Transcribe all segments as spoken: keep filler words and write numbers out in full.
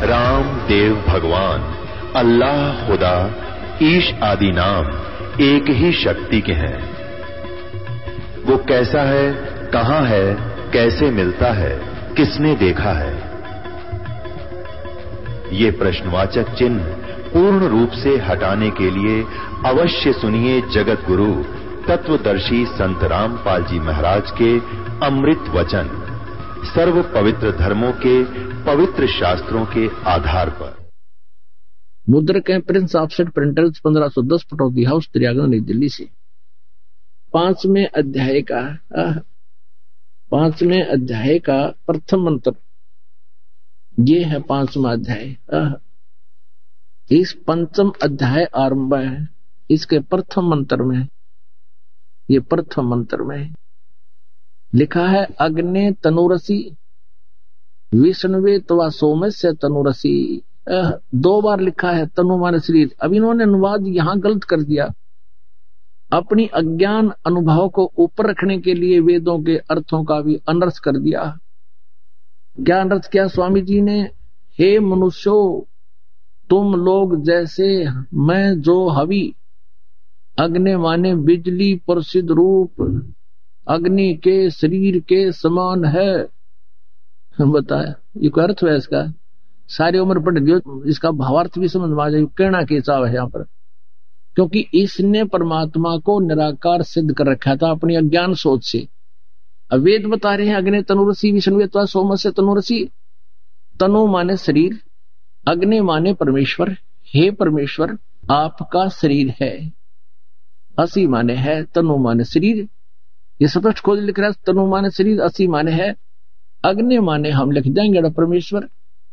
राम देव भगवान, अल्लाह खुदा, ईश आदि नाम एक ही शक्ति के हैं। वो कैसा है, कहां है, कैसे मिलता है, किसने देखा है? ये प्रश्नवाचक चिन्ह पूर्ण रूप से हटाने के लिए अवश्य सुनिए जगत गुरु तत्वदर्शी संत रामपाल जी महाराज के अमृत वचन, सर्व पवित्र धर्मों के पवित्र शास्त्रों के आधार पर। मुद्रक हैं प्रिंस ऑफसेट प्रिंटर्स, पंद्रह सौ दस पटौदी हाउस, त्रियागन, नई दिल्ली से। पांचवें अध्याय का पांचवें अध्याय का प्रथम मंत्र ये है। पांचवा अध्याय, इस पंचम अध्याय आरंभ है। इसके प्रथम मंत्र में, ये प्रथम मंत्र में लिखा है, अग्ने तनुरसी विष्णुवे तवा सोमस्य तनुरसी। दो बार लिखा है तनु माने शरीर। अब इन्होंने अनुवाद यहां गलत कर दिया। अपनी अज्ञान अनुभव को ऊपर रखने के लिए वेदों के अर्थों का भी अनर्थ कर दिया। क्या अनर्थ किया स्वामी जी ने? हे मनुष्यो, तुम लोग जैसे मैं जो हवि, अग्नि माने बिजली प्रसिद्ध रूप, अग्नि के शरीर के समान है। बताया ये क्या अर्थ है इसका? सारी उम्र पढ़ लियो, इसका भावार्थ भी समझ में आ जाए। कहना के चाव है यहाँ पर, क्योंकि इसने परमात्मा को निराकार सिद्ध कर रखा था अपनी अज्ञान सोच से। वेद बता रहे हैं अग्नि तनुरसी विष्णु त्वा सोमस्य तनुरसी। तनु माने शरीर, अग्नि माने परमेश्वर। हे परमेश्वर, आपका शरीर है। असी माने है, तनु माने शरीर। ये स्पष्ट खोज लिख रहा है, तनु माने शरीर, असी माने है। अग्नि माने हम लिख देंगे परमेश्वर,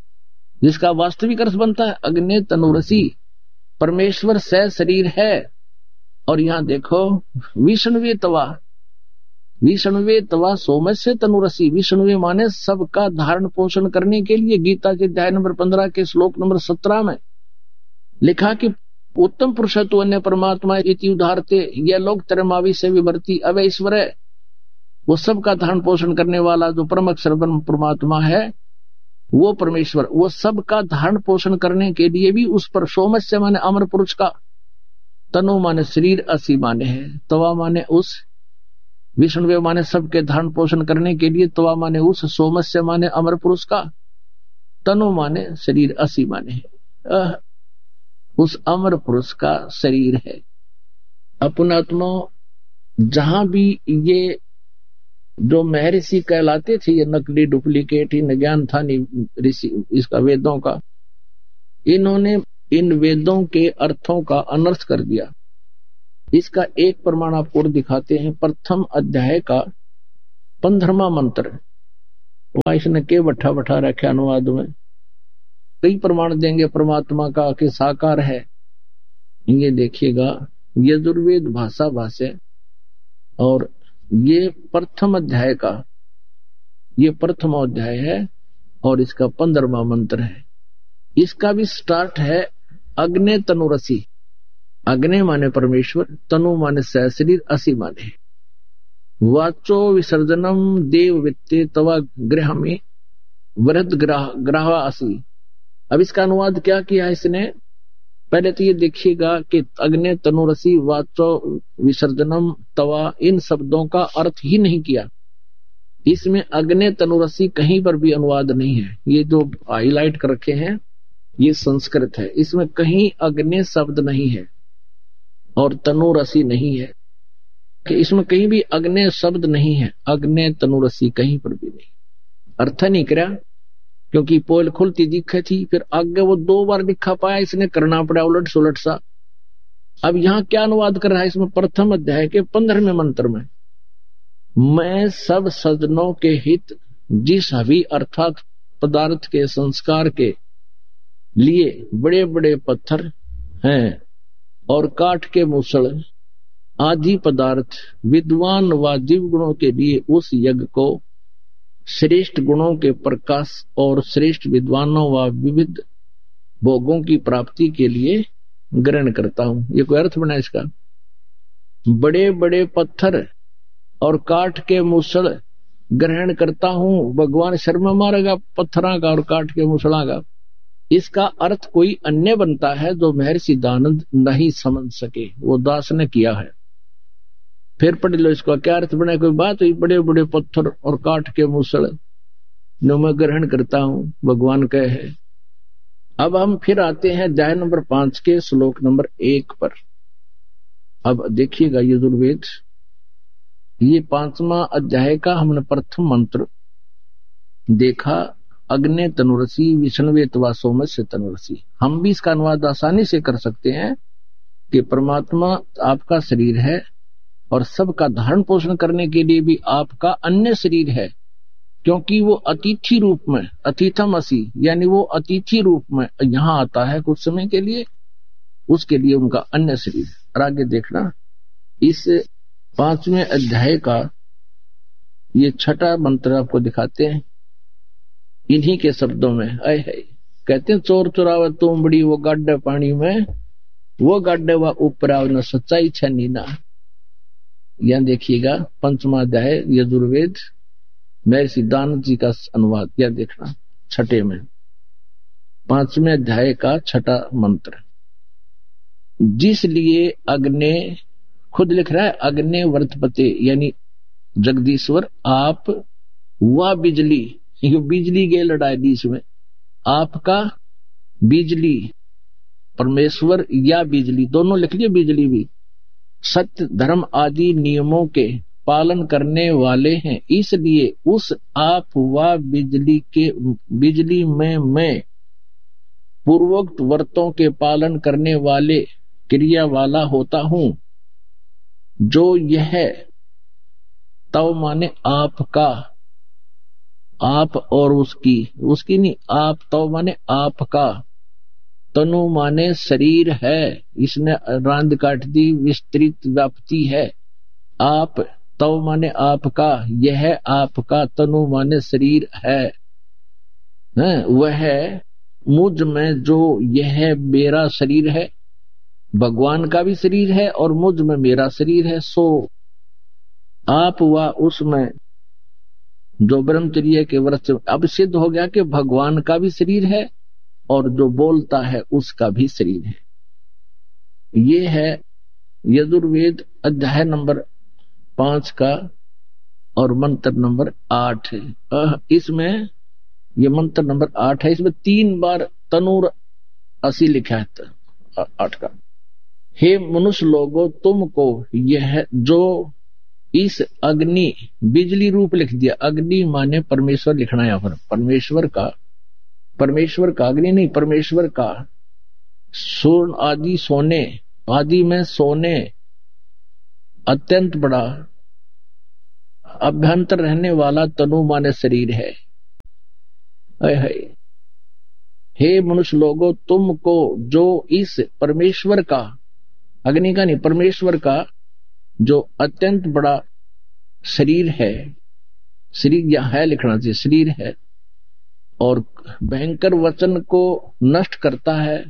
जिसका वास्तविक अर्थ बनता है अग्नि तनुरसी, परमेश्वर से शरीर है। और यहां देखो, विष्णुवे तवा, विष्णुवे तवा सोमस्य तनुरसी। विष्णुवे माने सबका धारण पोषण करने के लिए। गीता के अध्याय नंबर पंद्रह के श्लोक नंबर सत्रह में लिखा कि उत्तम पुरुष तो अन्य परमात्मा इति उदाहरते, यह लोग तरमावी से विभर्ती अव ईश्वर है। वो सबका धारण पोषण करने वाला जो परम अक्षर ब्रह्म परमात्मा है, वो परमेश्वर, वो सबका धारण पोषण करने के लिए भी उस पर सोमस्य माने अमर पुरुष का, तनु माने शरीर, असी माने है, तवा माने उस, विष्णुवे माने सबके धारण पोषण करने के लिए, तवा माने उस, सोमस्य माने अमर पुरुष का, तनु माने शरीर, असी माने है उस अमर पुरुष का शरीर है। अपनात्मा जहां भी ये जो महर्षि कहलाते थे, ये नकली डुप्लीकेट ही न ज्ञान था नहीं ऋषि इसका वेदों का, इन्होंने इन वेदों के अर्थों का अनर्थ कर दिया। इसका एक प्रमाण आपको दिखाते हैं। प्रथम अध्याय का पंद्रहवां मंत्र, वहां इसने के बठा बठा रखे अनुवाद में। कई प्रमाण देंगे परमात्मा का कि साकार है। ये देखिएगा, यजुर्वेद भाषा भाष्य, और ये प्रथम अध्याय का, ये प्रथम अध्याय है और इसका पंद्रहवां मंत्र है। इसका भी स्टार्ट है अग्नि तनुरसी। अग्नि माने परमेश्वर, तनु माने सह शरीर, असी माने वाचो विसर्जनम देव वित्ते तवा गृह में वृद्ध ग्रह ग्रह असी। अब इसका अनुवाद क्या किया है इसने? पहले तो ये देखिएगा कि अग्नि तनुरसी वाचो विसर्जनम तवा, इन शब्दों का अर्थ ही नहीं किया। इसमें अग्नि तनुरसी कहीं पर भी अनुवाद नहीं है। ये जो हाईलाइट कर रखे हैं ये संस्कृत है, इसमें कहीं अग्नि शब्द नहीं है और तनुरसी नहीं है, कि इसमें कहीं भी अग्नि शब्द नहीं है। अग्नि तनुरसी कहीं पर भी नहीं, अर्थ नहीं करा, क्योंकि पोल खुलती दिखे थी। फिर आगे वो दो बार लिखा पाया, इसने करना पड़ा उलट सुलट सा। अब यहाँ क्या अनुवाद कर रहा है इसमें? प्रथम अध्याय के पंद्रहवें मंत्र में, मैं सब सज्जनों के हित जिस हवि अर्थात पदार्थ के संस्कार के लिए बड़े बड़े पत्थर हैं और काठ के मूसल आदि पदार्थ विद्वान व दिव्य गुणों के लिए उस यज्ञ को श्रेष्ठ गुणों के प्रकाश और श्रेष्ठ विद्वानों व विविध भोगों की प्राप्ति के लिए ग्रहण करता हूं। ये कोई अर्थ बना इसका? बड़े बड़े पत्थर और काठ के मूसल ग्रहण करता हूं। भगवान शर्मा मारेगा पत्थरा का और काठ के मूसला का। इसका अर्थ कोई अन्य बनता है जो महर्षि दानंद नहीं समझ सके, वो दास ने किया है। फिर पढ़ लो इसका क्या अर्थ बना। कोई बात हुई, बड़े बड़े पत्थर और काट के मूसल जो मैं ग्रहण करता हूं, भगवान कहे। अब हम फिर आते हैं अध्याय नंबर पांच के श्लोक नंबर एक पर। अब देखिएगा यजुर्वेद, ये पांचवा अध्याय का हमने प्रथम मंत्र देखा, अग्ने तनुरसी विष्णुवे तवा सोमस्य तनुरसी। हम भी इसका अनुवाद आसानी से कर सकते हैं कि परमात्मा आपका शरीर है और सबका धारण पोषण करने के लिए भी आपका अन्य शरीर है, क्योंकि वो अतिथि रूप में, अतिथम असी, यानी वो अतिथि रूप में यहाँ आता है कुछ समय के लिए, उसके लिए उनका अन्य शरीर। और आगे देखना, इस पांचवें अध्याय का ये छठा मंत्र आपको दिखाते हैं इन्हीं के शब्दों में। आए है कहते हैं, चोर चुरावे तुमबड़ी वो गाड्डे पानी में, वो गाड्डे व ऊपर न सच्चाई छनी ना। यहां देखिएगा पंचमा अध्याय यजुर्वेद महर्षि दानंद जी का अनुवाद। यह देखना छठे में, पांचवें अध्याय का छठा मंत्र। जिसलिए अग्ने, खुद लिख रहा है, अग्ने वर्तपते यानी जगदीश्वर आप, वह बिजली, ये बिजली के लड़ाई दी इसमें, आपका बिजली, परमेश्वर या बिजली, दोनों लिख लिया, बिजली भी, सत्य धर्म आदि नियमों के पालन करने वाले हैं। इसलिए उस आप व बिजली के, बिजली में मैं पूर्वोक्त व्रतों के पालन करने वाले क्रिया वाला होता हूं। जो यह तव माने आपका, आप और उसकी, उसकी नहीं, आप तव माने आपका, तनु माने शरीर है, इसने रांद काट दी, विस्तृत व्याप्ति है। आप तव माने आपका, यह आपका, तनु माने शरीर है, है वह मुझ में जो यह मेरा शरीर है, भगवान का भी शरीर है और मुझ में मेरा शरीर है। सो आप व उसमें जो ब्रह्मचर्य के व्रत, अब सिद्ध हो गया कि भगवान का भी शरीर है और जो बोलता है उसका भी शरीर है। ये है यजुर्वेद अध्याय नंबर पांच का और मंत्र नंबर आठ है। इसमें ये मंत्र नंबर आठ है, इसमें तीन बार तनुर असी लिखा है आठ का। हे मनुष्य लोगों, तुमको यह जो इस अग्नि, बिजली रूप लिख दिया, अग्नि माने परमेश्वर लिखना है यहाँ पर, परमेश्वर का, परमेश्वर का अग्नि नहीं, परमेश्वर का, स्वर्ण आदि सोने, आदि में सोने, अत्यंत बड़ा अभ्यंतर रहने वाला तनु माने शरीर है। हे मनुष्य लोगों, तुमको जो इस परमेश्वर का, अग्नि का नहीं, परमेश्वर का जो अत्यंत बड़ा शरीर है, शरीर यहां है लिखना चाहिए, शरीर है, और भयंकर वचन को नष्ट करता है,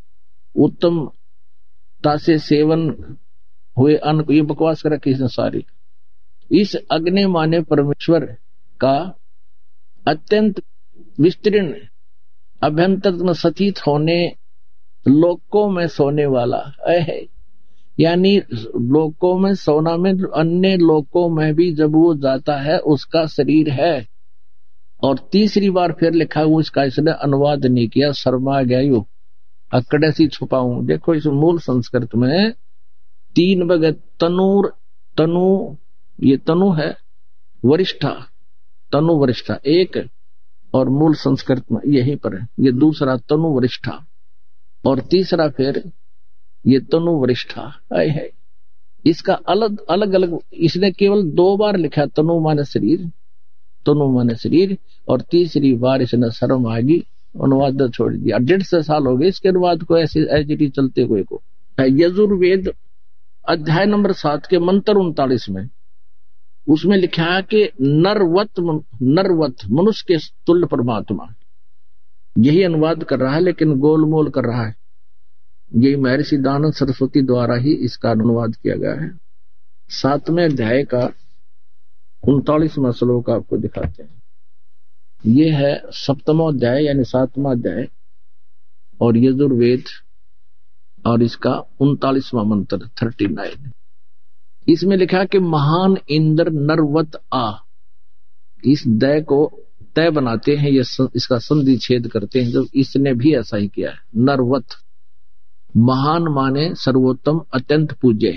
उत्तमता से सेवन हुए अन्न को, ये बकवास कर रखी इसने सारी। इस अग्नि माने परमेश्वर का अत्यंत विस्तीर्ण अभ्यंतर में सतीत होने, लोकों में सोने वाला है, यानी लोकों में सोना में, अन्य लोकों में भी जब वो जाता है उसका शरीर है। और तीसरी बार फिर लिखा हुआ, इसका इसने अनुवाद नहीं किया, शर्मा गया यू अकड़े सी छुपाऊं। देखो इस मूल संस्कृत में तीन बगे तनुर, तनु ये तनु है, वरिष्ठा, तनु वरिष्ठा एक, और मूल संस्कृत में यहीं पर है, ये दूसरा तनु वरिष्ठा, और तीसरा फिर ये तनु वरिष्ठा है। इसका अलग अलग अलग इसने केवल दो बार लिखा, तनु माने शरीर, तनु माने शरीर, और तीसरी बार इसने शर्म आगी अनुवाद छोड़ दिया। डेढ़ सौ साल हो गए इसके अनुवाद को ऐसे ऐसे चलते हुए को। यजुर्वेद अध्याय नंबर सात के मंत्र उनतालीस में उसमें लिखा है कि नरवत, नरवत मनुष्य के तुल्य परमात्मा, यही अनुवाद कर रहा है लेकिन गोलमोल कर रहा है। यही महर्षि दानंद सरस्वती द्वारा ही इसका अनुवाद किया गया है। सातवें अध्याय का उनतालीसवां श्लोक आपको दिखाते हैं। ये है सप्तमो अध्याय यानी सातवां अध्याय, और यजुर्वेद और इसका उनतालीसवां मंत्र थर्टी नाइन। इसमें लिखा कि महान इंद्र नरवत आ, इस दय को तय बनाते हैं, ये इसका संधि छेद करते हैं, जब इसने भी ऐसा ही किया है। नरवत महान माने सर्वोत्तम अत्यंत पूज्य,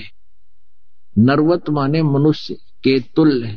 नरवत माने मनुष्य के तुल्य,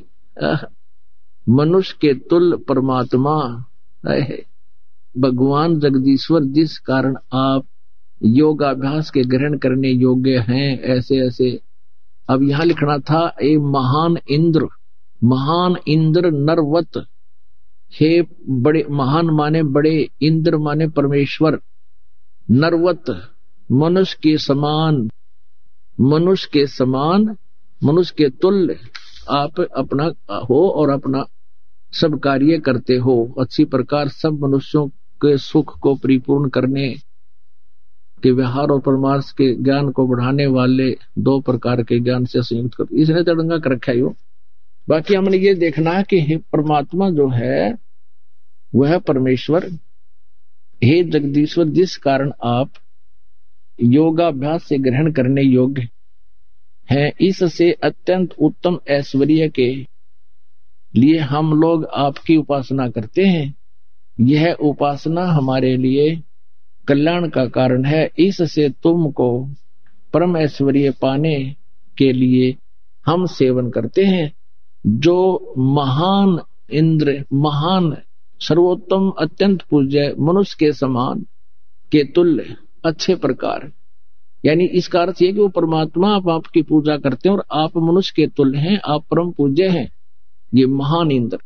मनुष्य के तुल्य परमात्मा है भगवान जगदीश्वर, जिस कारण आप योगाभ्यास के ग्रहण करने योग्य हैं। ऐसे ऐसे अब यहां लिखना था ए महान इंद्र, महान इंद्र नरवत, हे बड़े, महान माने बड़े, इंद्र माने परमेश्वर, नरवत मनुष्य के समान, मनुष्य के समान, मनुष्य के तुल्य आप अपना हो और अपना सब कार्य करते हो। अच्छी प्रकार सब मनुष्यों के सुख को परिपूर्ण करने के व्यवहार और परमार्थ के ज्ञान को बढ़ाने वाले दो प्रकार के ज्ञान से संयुक्त कर, इसने तड़ंगा कर रखा है यो। बाकी हमने ये देखना है कि परमात्मा जो है वह परमेश्वर, हे जगदीश्वर, जिस कारण आप योगाभ्यास से ग्रहण करने योग्य हैं, इससे अत्यंत उत्तम ऐश्वर्य के लिए हम लोग आपकी उपासना करते हैं। यह उपासना हमारे लिए कल्याण का कारण है। इससे तुमको परम ऐश्वर्य पाने के लिए हम सेवन करते हैं। जो महान इंद्र, महान सर्वोत्तम अत्यंत पूज्य, मनुष्य के समान के तुल्य अच्छे प्रकार, यानी इसका अर्थ यह कि वो परमात्मा आप आपकी पूजा करते हैं और आप मनुष्य के तुल्य हैं, आप परम पूज्य हैं। ये महान इंद्र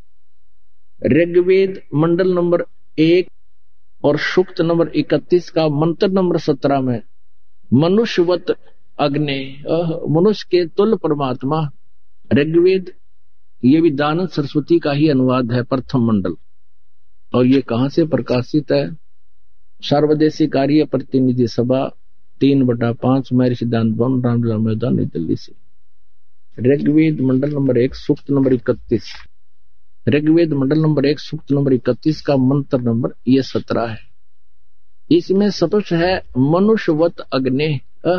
ऋग्वेद मंडल नंबर एक और सूक्त नंबर इकतीस का मंत्र नंबर सत्रह में मनुष्यवत अग्नि, मनुष्य के तुल्य परमात्मा। ऋग्वेद ये भी दानंद सरस्वती का ही अनुवाद है, प्रथम मंडल। और ये कहां से प्रकाशित है? सर्वदेशी कार्य प्रतिनिधि सभा तीन बटा पांच महर्षि सिद्धांत भवन रामलीला मैदान नई दिल्ली से। ऋग्वेद मंडल नंबर एक सूक्त नंबर इकतीस, ऋग्वेद मंडल नंबर एक सूक्त नंबर इकतीस का मंत्र नंबर ये सत्रह है। इसमें स्पष्ट है मनुष्यवत अग्नि,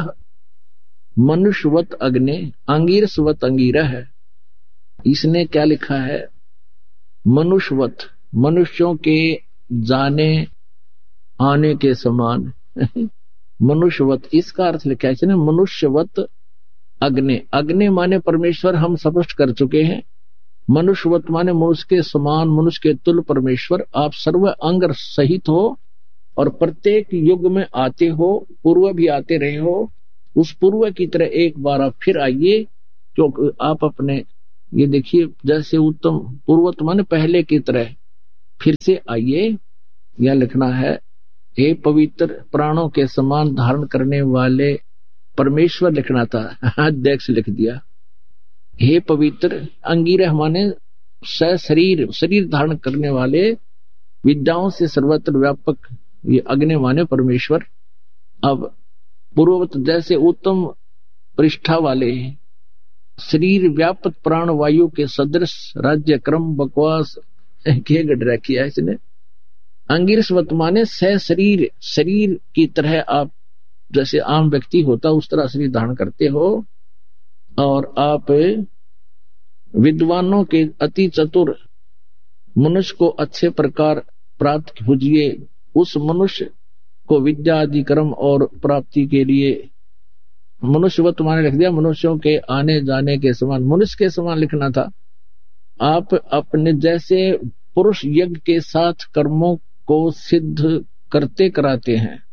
मनुष्यवत अग्नि, अंगीरसवत अंगीरा है। इसने क्या लिखा है? मनुष्यवत, मनुष्यों के जाने आने के समान मनुष्यवत, इसका अर्थ लिखा है इसने मनुष्यवत अग्नि। अग्नि माने परमेश्वर, हम स्पष्ट कर चुके हैं। मनुष्यवत माने मनुष्य के समान, मनुष्य के तुल्य परमेश्वर। आप सर्व अंग सहित हो और प्रत्येक युग में आते हो, पूर्व भी आते रहे हो। उस पूर्व की तरह एक बार आप फिर आइए, क्योंकि आप अपने ये देखिए जैसे उत्तम पूर्वत माने पहले की तरह फिर से आइए। यह लिखना है हे पवित्र प्राणों के समान धारण करने वाले परमेश्वर, लिखना था, अध्यक्ष लिख दिया। हे पवित्र अंगीरह माने शरीर, शरीर धारण करने वाले, विद्याओं से सर्वत्र व्यापक, ये अग्नि माने परमेश्वर। अब पूर्ववत जैसे उत्तम पृष्ठा वाले शरीर व्यापक प्राण वायु के सदृश राज्य क्रम बकवास के गढ़ किया इसने। अंगिरसवत माने सह शरीर, शरीर की तरह आप जैसे आम व्यक्ति होता उस तरह शरीर धारण करते हो और आप विद्वानों के अति चतुर मनुष्य को अच्छे प्रकार प्राप्त कीजिए। उस मनुष्य को विद्या आदि कर्म और प्राप्ति के लिए मनुष्यवत माने लिख दिया, मनुष्यों के आने जाने के समान, मनुष्य के समान लिखना था। आप अपने जैसे पुरुष यज्ञ के साथ कर्मों को सिद्ध करते कराते हैं,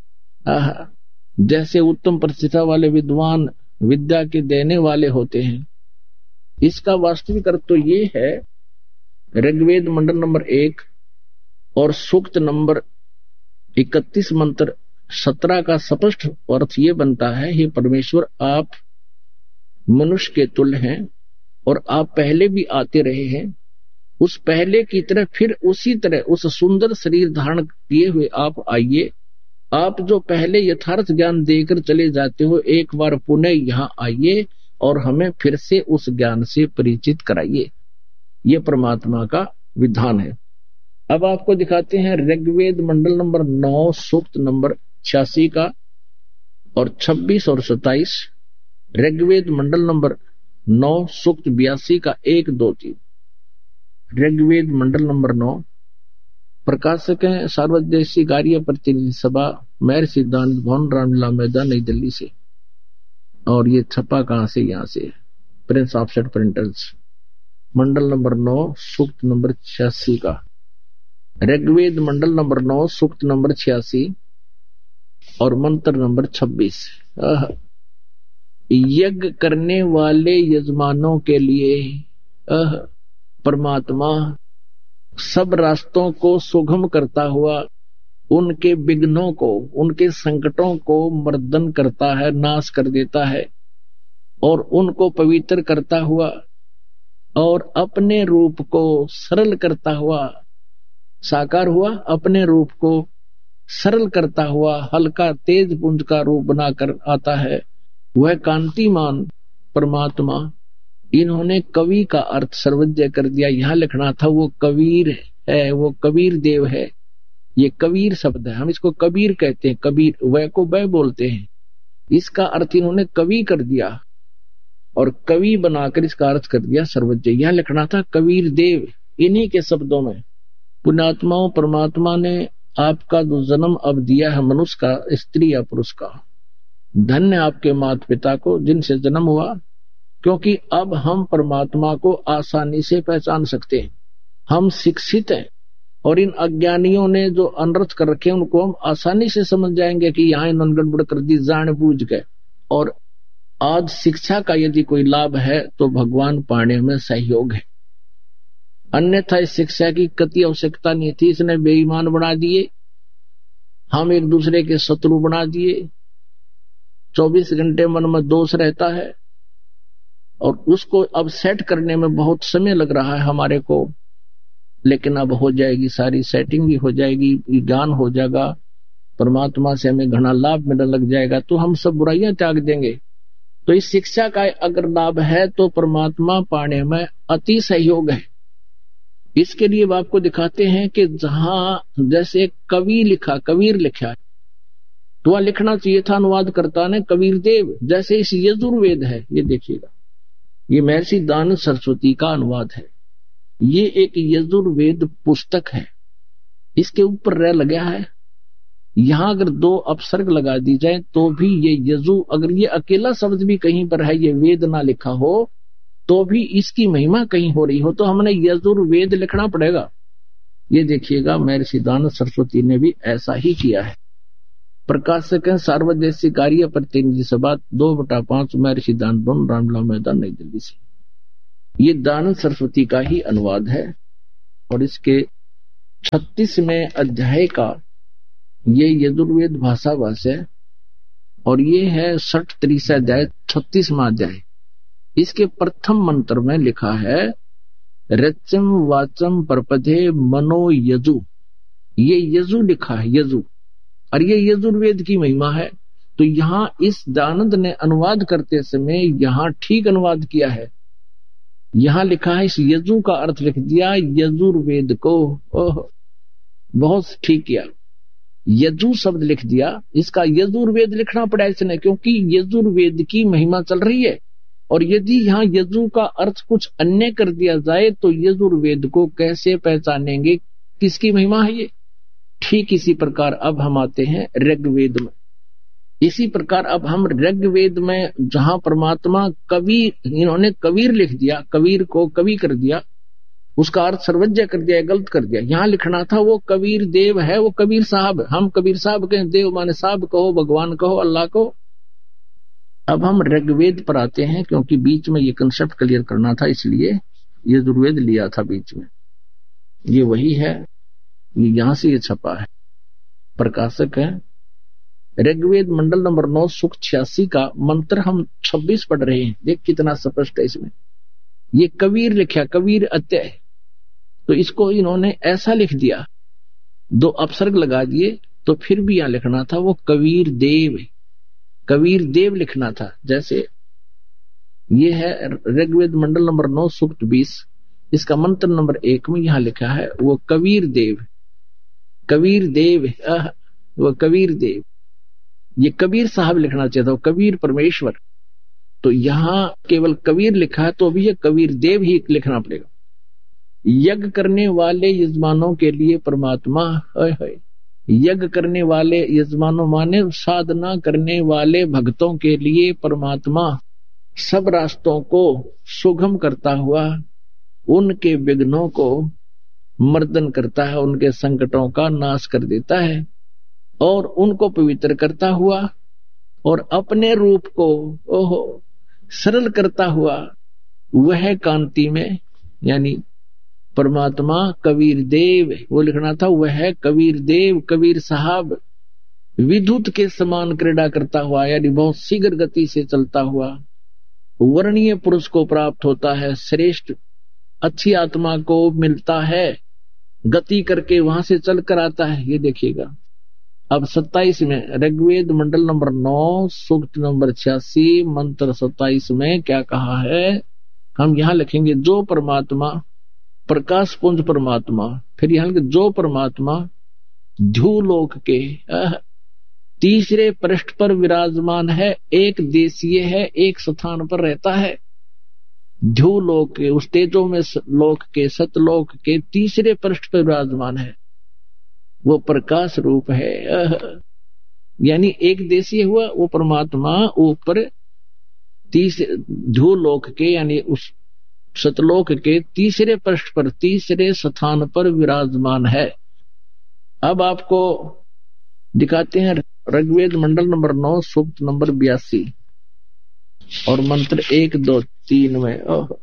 जैसे उत्तम प्रतिष्ठा वाले विद्वान विद्या के देने वाले होते हैं। इसका वास्तविक अर्थ तो ये है, ऋग्वेद मंडल नंबर एक और सूक्त नंबर इकतीस मंत्र सत्रह का स्पष्ट अर्थ ये बनता है, हे परमेश्वर आप मनुष्य के तुल्य हैं और आप पहले भी आते रहे हैं। उस पहले की तरह फिर उसी तरह उस सुंदर शरीर धारण किए हुए आप आइए। आप जो पहले यथार्थ ज्ञान देकर चले जाते हो, एक बार पुनः यहाँ आइए और हमें फिर से उस ज्ञान से परिचित कराइए। ये परमात्मा का विधान है। अब आपको दिखाते हैं ऋग्वेद मंडल नंबर नौ सूक्त नंबर छियासी का और छब्बीस और सत्ताईस, ऋग्वेद मंडल नंबर नौ सूक्त बयासी का एक दो तीन। ऋग्वेद मंडल नंबर नौ, प्रकाशक हैं सार्वदेशी कार्य प्रतिनिधि सभा, मेहर सिद्धांत भवन, रामलीला मैदान, नई दिल्ली से। और ये छपा कहां से? यहां से, प्रिंस ऑफसेट प्रिंटर्स, मंडल नंबर नौ सूक्त नंबर छियासी का। ऋग्वेद मंडल नंबर नौ सूक्त नंबर छियासी और मंत्र नंबर छब्बीस। यज्ञ करने वाले यजमानों के लिए परमात्मा सब रास्तों को सुगम करता हुआ उनके विघ्नों को, उनके संकटों को मर्दन करता है, नाश कर देता है और उनको पवित्र करता हुआ और अपने रूप को सरल करता हुआ, साकार हुआ, अपने रूप को सरल करता हुआ हल्का तेज पुंज का रूप बनाकर आता है, वह कांतिमान परमात्मा। इन्होंने कवि का अर्थ सर्वज्ञ कर दिया। यहां लिखना था वो कबीर है, वो कबीर देव है। ये कबीर शब्द है, हम इसको कबीर कहते हैं, कबीर वह को वह बोलते हैं। इसका अर्थ इन्होंने कवि कर दिया और कवि बनाकर इसका अर्थ कर दिया सर्वज्ञ। यहां लिखना था कबीर देव। इन्हीं के शब्दों में पुण्यात्माओं, परमात्मा ने आपका जो जन्म अब दिया है मनुष्य का, स्त्री या पुरुष का, धन्य आपके माता पिता को जिनसे जन्म हुआ, क्योंकि अब हम परमात्मा को आसानी से पहचान सकते हैं। हम शिक्षित हैं और इन अज्ञानियों ने जो अनर्थ कर रखे उनको हम आसानी से समझ जाएंगे कि यहाँ इन्होंने गड़बड़ कर दी जान बूझ के। और आज शिक्षा का यदि कोई लाभ है तो भगवान पाने में सहयोग है, अन्यथा इस शिक्षा की कति आवश्यकता नहीं थी। इसने बेईमान बना दिए, हम एक दूसरे के शत्रु बना दिए, चौबीस घंटे मन में दोष रहता है और उसको अब सेट करने में बहुत समय लग रहा है हमारे को, लेकिन अब हो जाएगी, सारी सेटिंग भी हो जाएगी, ज्ञान हो जाएगा, परमात्मा से हमें घना लाभ मिलने लग जाएगा, तो हम सब बुराइयां त्याग देंगे। तो इस शिक्षा का अगर लाभ है तो परमात्मा पाने में अति सहयोग है। इसके लिए आपको दिखाते हैं कि जहां जैसे कवि लिखा, कबीर लिखा है, तो वह लिखना चाहिए था अनुवादकर्ता ने कबीर देव। जैसे इस यजुर्वेद है, ये देखिएगा, ये महर्षि दानव सरस्वती का अनुवाद है। ये एक यजुर्वेद पुस्तक है, इसके ऊपर रह लगा है। यहां अगर दो अपसर्ग लगा दी जाए तो भी ये यजु, अगर ये अकेला शब्द भी कहीं पर है, ये वेद ना लिखा हो, तो भी इसकी महिमा कहीं हो रही हो, तो हमने यजुर्वेद लिखना पड़ेगा। ये देखिएगा महर्षि दानव सरस्वती ने भी ऐसा ही किया है। प्रकाशक है सार्वदेशी कार्य प्रतिनिधि सभा, दो बटा पांच, महर्षि दानव, रामलीला मैदान, नई दिल्ली से। ये दानव सरस्वती का ही अनुवाद है और इसके छत्तीसवें अध्याय का ये यजुर्वेद भाषा भाष्य है और ये है सठ तीस अध्याय, छत्तीसवां अध्याय। इसके प्रथम मंत्र में लिखा है रचम वाचम परपधे मनो यजु। ये यजु लिखा है, यजु, और ये यजुर्वेद की महिमा है। तो यहाँ इस दानंद ने अनुवाद करते समय यहाँ ठीक अनुवाद किया है। यहाँ लिखा है, इस यजु का अर्थ लिख दिया यजुर्वेद को। ओह, बहुत ठीक किया, यजु शब्द लिख दिया, इसका यजुर्वेद लिखना पड़ा इसने, क्योंकि यजुर्वेद की महिमा चल रही है। और यदि यहाँ यजु का अर्थ कुछ अन्य कर दिया जाए तो यजुर्वेद को कैसे पहचानेंगे, किसकी महिमा है ये? ठीक इसी प्रकार अब हम आते हैं ऋग्वेद में। इसी प्रकार अब हम ऋग्वेद में जहां परमात्मा कबीर, इन्होंने कबीर लिख दिया, कबीर को कवि कर दिया, उसका अर्थ सर्वज्ञ कर दिया, गलत कर दिया। यहां लिखना था वो कबीर देव है, वो कबीर साहब। हम कबीर साहब कहें, देव माने साहब कहो, भगवान कहो, अल्लाह को। अब हम ऋग्वेद पर आते हैं, क्योंकि बीच में ये कंसेप्ट क्लियर करना था, इसलिए यजुर्वेद लिया था बीच में। ये वही है, ये यहां से ये छपा है। प्रकाशक है ऋग्वेद मंडल नंबर नौ सूक्त छियासी का मंत्र हम छब्बीस पढ़ रहे हैं। देख कितना स्पष्ट है इसमें। ये कबीर लिखा, कबीर अत्यय, तो इसको इन्होंने ऐसा लिख दिया, दो अपसर्ग लगा दिए, तो फिर भी यहां लिखना था वो कबीर देव, कबीर देव लिखना था। जैसे ये है ऋग्वेद मंडल नंबर नौ सूक्त बीस, इसका मंत्र नंबर एक में यहां लिखा है वो कबीर देव, कबीर देव, वो कबीर देव। ये कबीर साहब लिखना चाहिए था, कबीर परमेश्वर। तो यहां केवल कबीर लिखा है, तो अभी ये कबीर देव ही लिखना पड़ेगा। यज्ञ करने वाले यजमानों के लिए परमात्मा, यज्ञ करने वाले यजमानों माने साधना करने वाले भक्तों के लिए परमात्मा सब रास्तों को सुगम करता हुआ उनके विघ्नों को मर्दन करता है, उनके संकटों का नाश कर देता है और उनको पवित्र करता हुआ और अपने रूप को ओहो सरल करता हुआ वह कांति में, यानी परमात्मा कबीर देव वो लिखना था, वह कबीर देव कबीर साहब विद्युत के समान क्रीड़ा करता हुआ, यानी बहुत शीघ्र गति से चलता हुआ वर्णीय पुरुष को प्राप्त होता है, श्रेष्ठ अच्छी आत्मा को मिलता है, गति करके वहां से चलकर आता है। ये देखिएगा अब सत्ताईस में ऋग्वेद मंडल नंबर नौ सूक्त नंबर छियासी मंत्र सत्ताईस में क्या कहा है, हम यहां लिखेंगे जो परमात्मा प्रकाश पुंज परमात्मा, फिर यहां जो परमात्मा ध्युलोक के तीसरे पृष्ठ पर विराजमान है, एक देशीय है, एक स्थान पर रहता है। ध्युलोक के उस तेजो में लोक के सतलोक के तीसरे पृष्ठ पर विराजमान है, वो प्रकाश रूप है। यानी एक देशीय हुआ वो परमात्मा ऊपर तीसरे ध्युलोक के यानी उस सतलोक के तीसरे पृष्ठ पर तीसरे स्थान पर विराजमान है। अब आपको दिखाते हैं ऋग्वेद मंडल नंबर नौ सूक्त नंबर बयासी और मंत्र एक दो तीन में।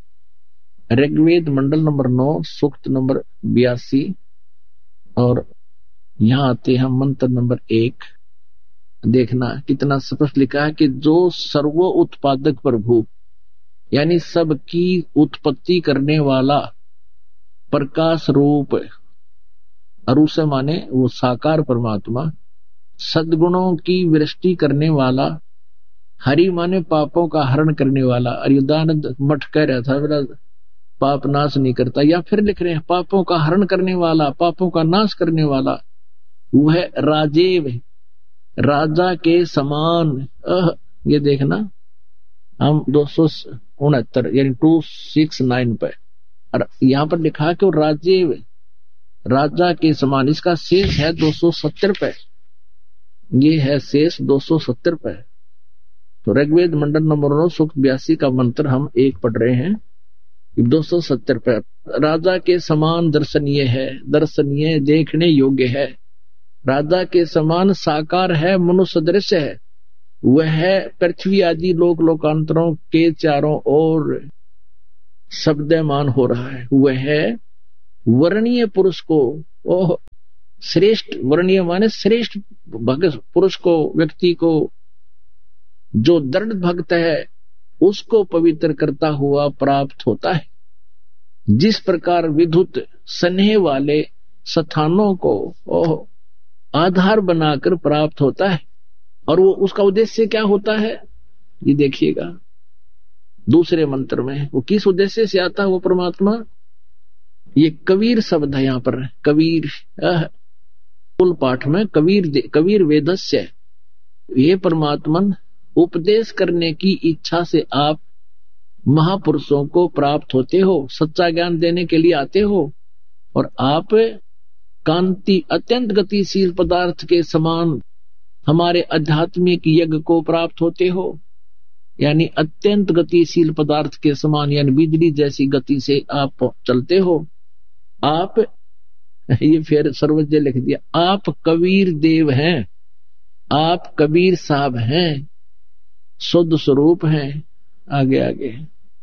ऋग्वेद मंडल नंबर नौ सूक्त नंबर बयासी और यहां आते हैं मंत्र नंबर एक। देखना कितना स्पष्ट लिखा है कि जो सर्वो उत्पादक प्रभु यानी सबकी उत्पत्ति करने वाला प्रकाश रूप, अरुष माने वो साकार परमात्मा, सद्गुणों की वृष्टि करने वाला, हरि माने पापों का हरण करने वाला। अरिदानंद मठ कह रहा था मेरा पाप नाश नहीं करता, या फिर लिख रहे हैं पापों का हरण करने वाला, पापों का नाश करने वाला, वह राजेव राजा के समान। ये देखना हम दो सौ उनहत्तर यानी टू सिक्स नाइन पे और यहां पर लिखा कि राजेव राजा के समान। इसका शेष है दो सौ सत्तर पे, ये है शेष दो सौ सत्तर पे। तो ऋग्वेद मंडल नंबर नौ सूक्त बयासी का मंत्र हम एक पढ़ रहे हैं, दो सौ सत्तर पे। राजा के समान दर्शनीय है, दर्शनीय देखने योग्य है, राजा के समान साकार है, मनुष्य दृश्य है, वह पृथ्वी आदि लोक लोकांतरों के चारों ओर शब्दमान हो रहा है। वह वर्णीय पुरुष को, ओह श्रेष्ठ, वर्णीय माने श्रेष्ठ भक्त पुरुष को, व्यक्ति को, जो दृढ़ भक्त है उसको पवित्र करता हुआ प्राप्त होता है। जिस प्रकार विद्युत स्नेह वाले स्थानों को ओह आधार बनाकर प्राप्त होता है, और वो उसका उद्देश्य क्या होता है ये देखिएगा दूसरे मंत्र में। वो किस उद्देश्य से आता है वो परमात्मा, ये कबीर शब्द है यहाँ पर, कबीर कुल पाठ में कबीर कबीर वेदस्य। ये परमात्मन उपदेश करने की इच्छा से आप महापुरुषों को प्राप्त होते हो, सच्चा ज्ञान देने के लिए आते हो, और आप कांति अत्यंत गतिशील पदार्थ के समान हमारे आध्यात्मिक यज्ञ को प्राप्त होते हो। यानी अत्यंत गतिशील पदार्थ के समान यानी बिजली जैसी गति से आप चलते हो। आप, ये फिर सर्वज्ञ लिख दिया, आप कबीर देव हैं, आप कबीर साहब हैं, शुद्ध स्वरूप हैं। आगे आगे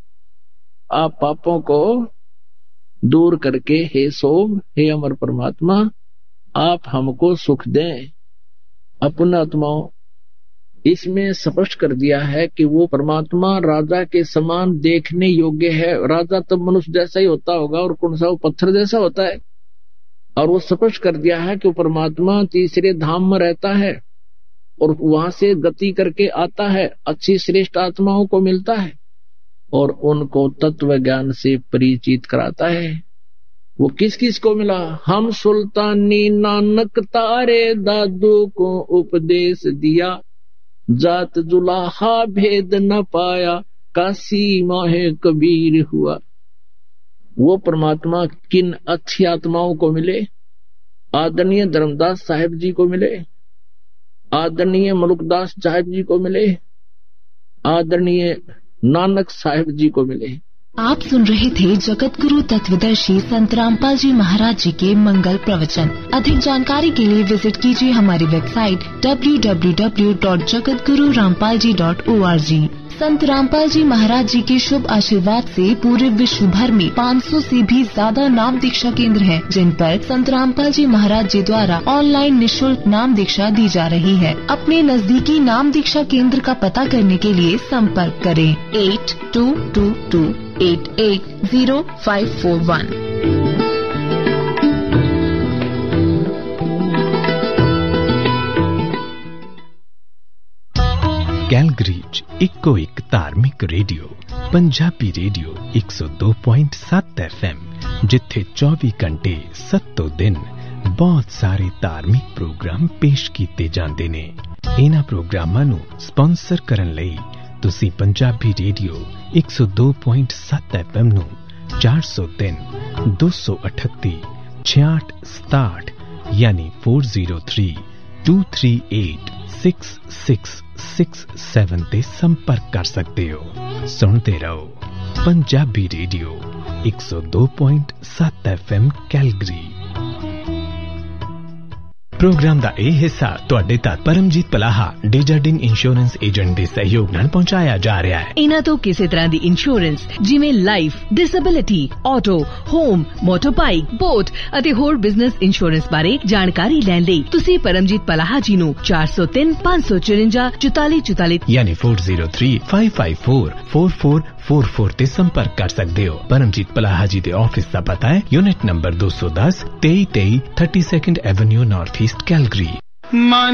आप पापों को दूर करके हे सोम, हे अमर परमात्मा, आप हमको सुख दें। अपना आत्माओं इसमें स्पष्ट कर दिया है कि वो परमात्मा राजा के समान देखने योग्य है। राजा तो मनुष्य जैसा ही होता होगा, और कौन सा वो पत्थर जैसा होता है। और वो स्पष्ट कर दिया है कि वो परमात्मा तीसरे धाम में रहता है और वहां से गति करके आता है, अच्छी श्रेष्ठ आत्माओं को मिलता है। और उनको तत्व ज्ञान से परिचित कराता है। वो किस किस को मिला? हम सुल्तानी नानक तारे दादू को उपदेश दिया, जात जुलाहा भेद न पाया, काशी माहे कबीर हुआ। वो परमात्मा किन अच्छी आत्माओं को मिले? आदरणीय धर्मदास साहिब जी को मिले, आदरणीय मलुकदास साहिब जी को मिले, आदरणीय नानक साहिब जी को मिले। आप सुन रहे थे जगत गुरु तत्वदर्शी संत रामपाल जी महाराज जी के मंगल प्रवचन। अधिक जानकारी के लिए विजिट कीजिए हमारी website W W W dot Jagat Guru Rampal ji dot O R G. संत रामपाल जी महाराज जी के शुभ आशीर्वाद से पूरे विश्व भर में पाँच सौ से भी ज्यादा नाम दीक्षा केंद्र हैं, जिन पर संत रामपाल जी महाराज जी द्वारा ऑनलाइन निशुल्क नाम दीक्षा दी जा रही है। अपने नजदीकी नाम दीक्षा केंद्र का पता करने के लिए संपर्क करें eight to to to eight eight zero five four one. ਕੈਲਗਰੀਜ ਇੱਕੋ ਇੱਕ ਧਾਰਮਿਕ ਰੇਡੀਓ ਪੰਜਾਬੀ ਰੇਡੀਓ ਇੱਕ ਸੌ ਦੋ ਪੁਆਇੰਟ ਸੱਤ ਐਫ ਐਮ, ਜਿੱਥੇ ਚੌਵੀ ਘੰਟੇ ਸੱਤੋਂ ਦਿਨ ਬਹੁਤ ਸਾਰੇ ਧਾਰਮਿਕ ਪ੍ਰੋਗਰਾਮ ਪੇਸ਼ ਕੀਤੇ ਜਾਂਦੇ ਨੇ। ਇਹਨਾਂ ਪ੍ਰੋਗਰਾਮਾਂ ਨੂੰ ਸਪਾਂਸਰ ਕਰਨ ਲਈ ਤੁਸੀਂ ਪੰਜਾਬੀ ਰੇਡੀਓ ਇੱਕ ਸੌ ਦੋ ਪੁਆਇੰਟ ਸੱਤ ਐਫ ਐਮ ਨੂੰ ਚਾਰ ਸੌ ਤਿੰਨ ਦੋ ਸੌ ਅਠੱਤੀ ਛਿਆਹਠ ਸਤਾਹਠ ਯਾਨੀ ਚਾਰ ਜ਼ੀਰੋ ਤਿੰਨ ਦੋ ਤਿੰਨ ਅੱਠ ਸਿਕਸ ਸਿਕਸ सिक्स सेवन ਤੇ ਸੰਪਰਕ ਕਰ ਸਕਦੇ ਹੋ। ਸੁਣਦੇ ਰਹੋ ਪੰਜਾਬੀ ਰੇਡੀਓ ਇੱਕ ਸੌ ਦੋ ਪੁਆਇੰਟ ਸੱਤ ਐਫ ਐਮ ਕੈਲਗਰੀ। ਪ੍ਰੋਗਰਾਮ ਦਾ ਇਹ ਹਿੱਸਾ ਤੁਹਾਡੇ ਤੱਕ ਪਰਮਜੀਤ ਪਲਾਹਾ ਡੇਜਰਡਿੰਗ ਇੰਸ਼ੋਰੈਂਸ ਏਜੰਟ ਦੇ ਸਹਿਯੋਗ ਨਾਲ ਪਹੁੰਚਾਇਆ ਜਾ ਰਿਹਾ ਹੈ। ਇਹਨਾਂ ਤੋਂ ਕਿਸੇ ਤਰ੍ਹਾਂ ਦੀ ਇੰਸ਼ੋਰੈਂਸ ਜਿਵੇਂ life, disability, auto, home, ਮੋਟਰਬਾਈਕ, boat ਅਤੇ ਹੋਰ ਬਿਜ਼ਨਸ ਇੰਸ਼ੋਰੈਂਸ ਬਾਰੇ ਜਾਣਕਾਰੀ ਲੈਣ ਲਈ ਤੁਸੀਂ ਪਰਮਜੀਤ ਪਲਾਹਾ ਜੀ ਨੂੰ ਚਾਰ ਸੌ ਤਿੰਨ ਪੰਜ ਸੌ ਚੁਰੰਜਾ ਚੁਤਾਲੀ ਚੁਤਾਲੀ ਯਾਨੀ ਚਾਰ ਜ਼ੀਰੋ ਤਿੰਨ ਪੰਜ ਪੰਜ ਚਾਰ ਚਾਰ ਚਾਰ ਚਾਰ ਚਾਰ ਤੇ ਸੰਪਰਕ ਕਰ ਸਕਦੇ ਹੋ। ਪਰਮਜੀਤ ਪਲਾਹਾ ਜੀ ਦੇ ਆਫਿਸ ਦਾ ਪਤਾ ਹੈ ਯੂਨਿਟ ਨੰਬਰ ਦੋ ਸੌ ਦਸ ਤੇਈ ਤੇਈ thirty second avenue north East Calgary.